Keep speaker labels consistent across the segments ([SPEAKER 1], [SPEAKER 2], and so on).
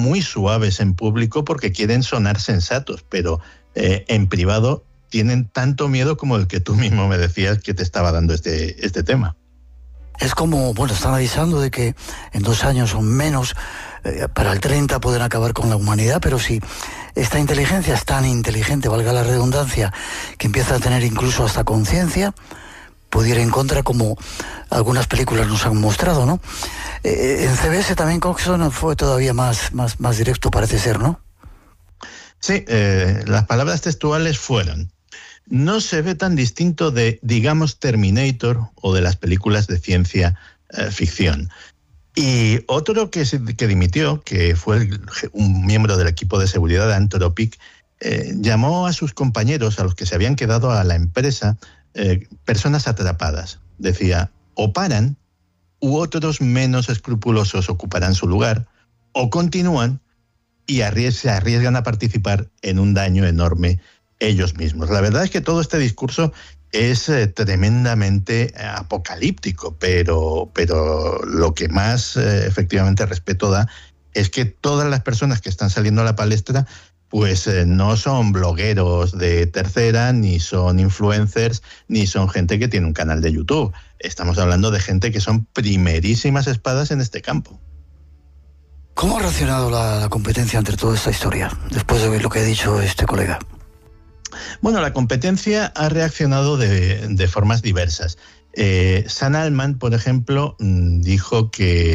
[SPEAKER 1] muy suaves en público porque quieren sonar sensatos, pero en privado tienen tanto miedo como el que tú mismo me decías que te estaba dando este tema.
[SPEAKER 2] Es como, están avisando de que en 2 años o menos, para el 30 pueden acabar con la humanidad, pero si esta inteligencia es tan inteligente, valga la redundancia, que empieza a tener incluso hasta conciencia, puede ir en contra, como algunas películas nos han mostrado, ¿no? En CBS también Coxon fue todavía más directo, parece ser, ¿no?
[SPEAKER 1] Sí, las palabras textuales fueron: no se ve tan distinto de, digamos, Terminator o de las películas de ciencia ficción. Y otro que dimitió, que fue un miembro del equipo de seguridad de Anthropic, llamó a sus compañeros, a los que se habían quedado a la empresa, personas atrapadas. Decía, o paran, u otros menos escrupulosos ocuparán su lugar, o continúan y se arriesgan a participar en un daño enorme ellos mismos. La verdad es que todo este discurso es tremendamente apocalíptico, pero lo que más efectivamente respeto da es que todas las personas que están saliendo a la palestra pues no son blogueros de tercera, ni son influencers, ni son gente que tiene un canal de YouTube. Estamos hablando de gente que son primerísimas espadas en este campo.
[SPEAKER 2] ¿Cómo ha reaccionado la competencia ante toda esta historia, después de ver lo que ha dicho este colega?
[SPEAKER 1] Bueno, la competencia ha reaccionado de formas diversas. Sam Altman, por ejemplo, dijo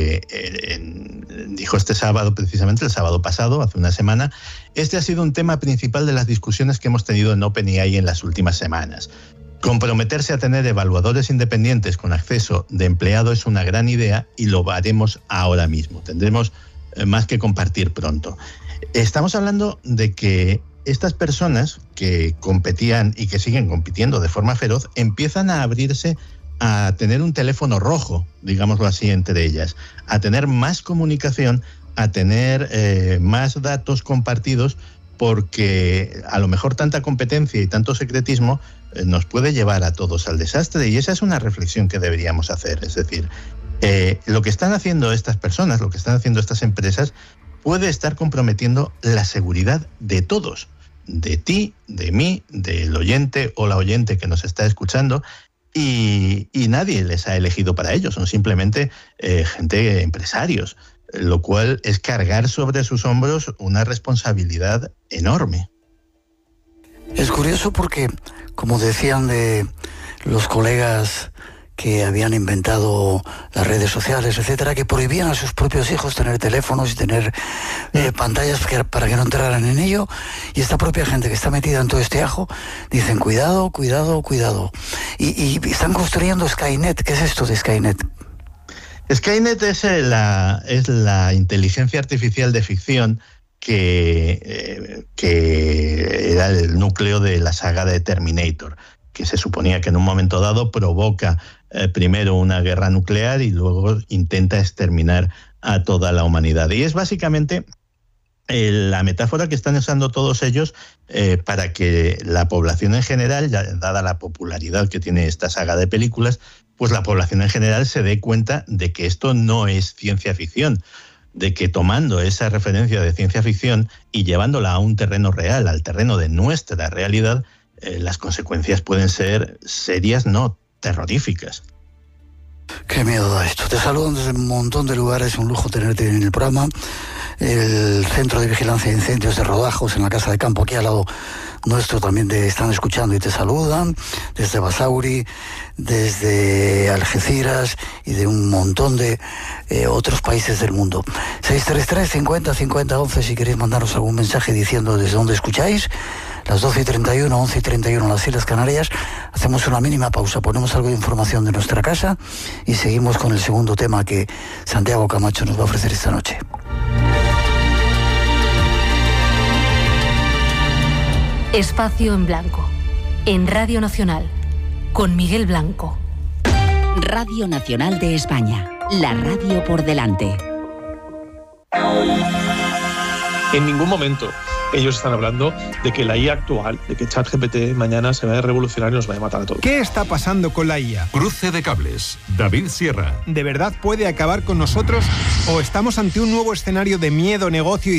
[SPEAKER 1] este sábado, precisamente el sábado pasado, hace una semana, este ha sido un tema principal de las discusiones que hemos tenido en OpenAI en las últimas semanas. Comprometerse a tener evaluadores independientes con acceso de empleado es una gran idea y lo haremos ahora mismo. Tendremos más que compartir pronto. Estamos hablando de que estas personas que competían y que siguen compitiendo de forma feroz empiezan a abrirse a tener un teléfono rojo, digámoslo así, entre ellas, a tener más comunicación, a tener más datos compartidos, porque a lo mejor tanta competencia y tanto secretismo nos puede llevar a todos al desastre, y esa es una reflexión que deberíamos hacer. Es decir, lo que están haciendo estas personas, lo que están haciendo estas empresas, puede estar comprometiendo la seguridad de todos, de ti, de mí, del oyente o la oyente que nos está escuchando, y nadie les ha elegido para ello, son simplemente gente, empresarios, lo cual es cargar sobre sus hombros una responsabilidad enorme.
[SPEAKER 2] Es curioso porque, como decían de los colegas que habían inventado las redes sociales, etcétera, que prohibían a sus propios hijos tener teléfonos y tener pantallas para que no entraran en ello, y esta propia gente que está metida en todo este ajo dicen cuidado, cuidado, cuidado, y están construyendo Skynet. ¿Qué es esto de Skynet?
[SPEAKER 1] Skynet es la inteligencia artificial de ficción que era el núcleo de la saga de Terminator, que se suponía que en un momento dado provoca primero una guerra nuclear y luego intenta exterminar a toda la humanidad. Y es básicamente la metáfora que están usando todos ellos para que la población en general, ya dada la popularidad que tiene esta saga de películas, pues la población en general se dé cuenta de que esto no es ciencia ficción, de que tomando esa referencia de ciencia ficción y llevándola a un terreno real, al terreno de nuestra realidad, las consecuencias pueden ser serias, no terroríficas.
[SPEAKER 2] Qué miedo da esto. Te saludan desde un montón de lugares, un lujo tenerte en el programa. El Centro de Vigilancia de Incendios de Rodajos, en la Casa de Campo, aquí al lado nuestro, también te están escuchando y te saludan, desde Basauri, desde Algeciras y de un montón de otros países del mundo. 633 50 50 11 si queréis mandarnos algún mensaje diciendo desde dónde escucháis. Las 12:31, 11:31 en las Islas Canarias. Hacemos una mínima pausa, ponemos algo de información de nuestra casa y seguimos con el segundo tema que Santiago Camacho nos va a ofrecer esta noche.
[SPEAKER 3] Espacio en Blanco, en Radio Nacional, con Miguel Blanco.
[SPEAKER 4] Radio Nacional de España, la radio por delante.
[SPEAKER 5] En ningún momento ellos están hablando de que la IA actual, de que ChatGPT mañana se va a revolucionar y nos va a matar a todos.
[SPEAKER 6] ¿Qué está pasando con la IA?
[SPEAKER 7] Cruce de cables. David Sierra.
[SPEAKER 6] ¿De verdad puede acabar con nosotros o estamos ante un nuevo escenario de miedo, negocio y